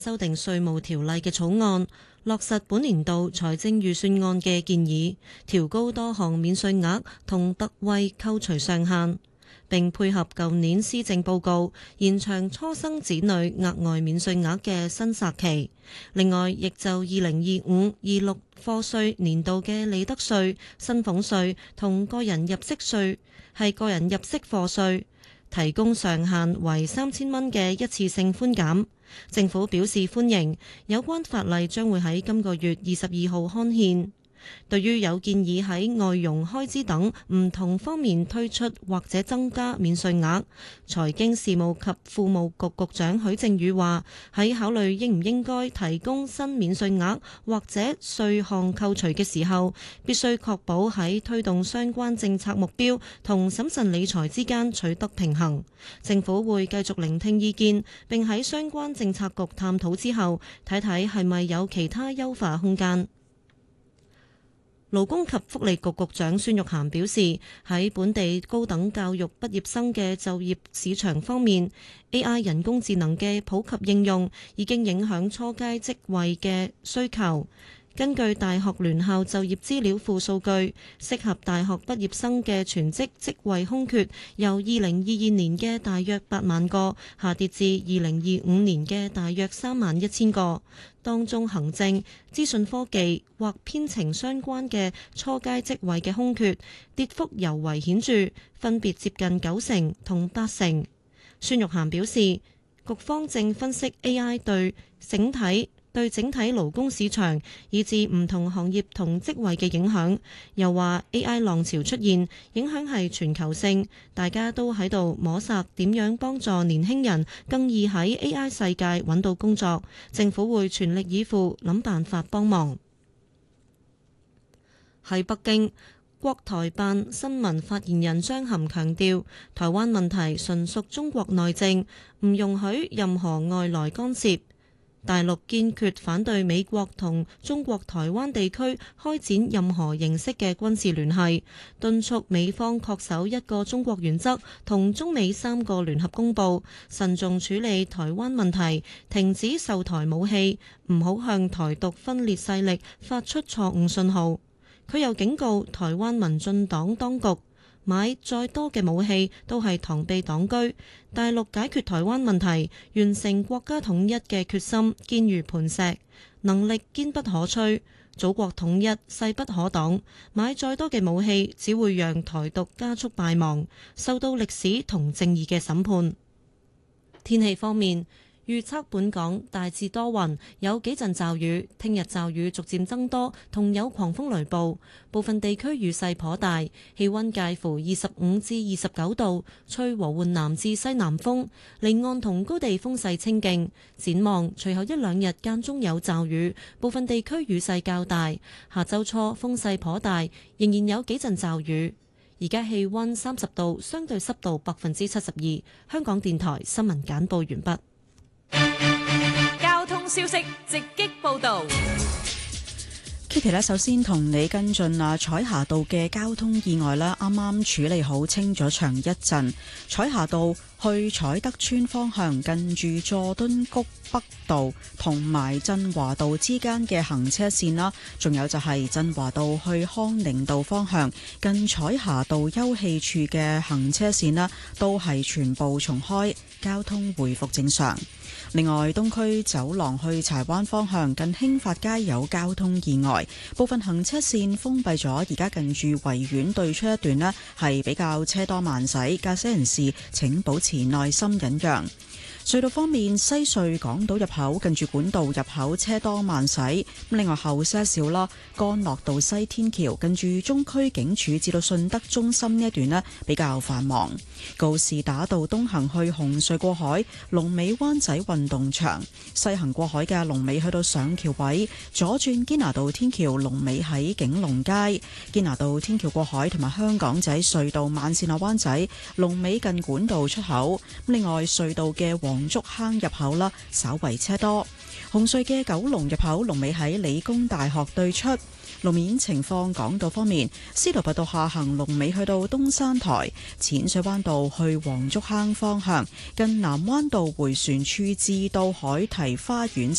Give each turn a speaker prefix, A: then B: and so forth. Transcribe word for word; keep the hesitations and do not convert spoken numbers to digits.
A: 修訂稅務條例嘅草案，落實本年度財政預算案嘅建議，調高多項免稅額同特惠扣除上限，並配合舊年施政報告，延長初生子女額外免稅額嘅申索期。另外，亦就二零二五、二六課稅年度嘅利得稅、薪俸稅同個人入息稅係個人入息課稅，提供上限為三千蚊嘅一次性寬減。政府表示歡迎，有關法例將會喺今個月二十二號刊憲。對於有建議喺外傭開支等唔同方面推出或者增加免稅額，財經事務及庫務局局長許正宇話：喺考慮應唔應該提供新免稅額或者稅項扣除嘅時候，必須確保喺推動相關政策目標同審慎理財之間取得平衡。政府會繼續聆聽意見，並喺相關政策局探討之後，睇睇係咪有其他優化空間。勞工及福利局局長孫玉菡表示，喺本地高等教育畢業生嘅就業市場方面， A I 人工智能嘅普及應用已經影響初階職位嘅需求。根據大學聯校就業資料庫數據，適合大學畢業生嘅全職職位空缺由二零二二年嘅大約八萬個下跌至二零二五年嘅大約三萬一千個。當中行政、資訊科技或編程相關嘅初階職位嘅空缺跌幅尤為顯著，分別接近九成同八成。孫玉菡表示，局方正分析 A I 對整體對整體勞工市場以至唔同行業同職位嘅影響，又話 A I 浪潮出現，影響係全球性，大家都喺度摸索點樣幫助年輕人更易喺 A I 世界揾到工作，政府會全力以赴諗辦法幫忙。喺北京，國台辦新聞發言人張含強調，台灣問題純屬中國內政，唔容許任何外來干涉。大陸堅決反對美國同中國台灣地區開展任何形式嘅軍事聯繫，敦促美方恪守一個中國原則同中美三個聯合公報，慎重處理台灣問題，停止售台武器，唔好向台獨分裂勢力發出錯誤信號。佢又警告台灣民進黨當局，買再多嘅武器都係螳臂擋車，大陸解決台灣問題、完成國家統一嘅決心堅如磐石，能力堅不可摧，祖國統一勢不可擋。買再多嘅武器，只會讓台獨加速敗亡，受到歷史同正義嘅審判。天氣方面，預測本港大致多雲，有幾陣驟雨。聽日驟雨逐漸增多，同有狂風雷暴，部分地區雨勢頗大。氣溫介乎二十五至二十九度，吹和緩南至西南風，離岸同高地風勢清勁。展望隨後一兩日間中有驟雨，部分地區雨勢較大。下周初風勢頗大，仍然有幾陣驟雨。而家氣溫三十度，相對濕度百分之七十二。香港電台新聞簡報完畢。
B: 交通消息直擊報道。
C: Kitty 咧，首先同你跟進啊，彩霞道嘅交通意外咧，啱啱處理好，清咗場一陣。彩霞道去彩德村方向，近住佐敦谷北道同埋振華道之間嘅行車線啦，仲有就係振華道去康寧道方向，近彩霞道休憩處嘅行車線啦，都係全部重開，交通回復正常。另外，東區走廊去柴灣方向，近興發街有交通意外，部分行車線封閉咗，而家近住維園對出一段呢係比較車多慢駛，駕駛人士請保持耐心忍讓。隧道方面，西隧港島入口近住管道入口車多慢駛，另外後些少啦，干諾道西天橋近住中區警署至到順德中心呢一段呢比較繁忙。告士打道東行去紅隧過海，龍尾灣仔運動場；西行過海嘅龍尾去到上橋位，左轉堅拿道天橋龍尾喺景隆街。堅拿道天橋過海同埋香港仔隧道慢線落灣仔龍尾近管道出口。另外隧道嘅黃竹坑入口啦，稍為車多。 紅隧嘅九龍入口龍尾喺理工大學對出。路面情況，港島方面，司徒拔道下行龍尾去到東山台，淺水灣道去黃竹坑方向，近南灣道迴旋處至到海堤花園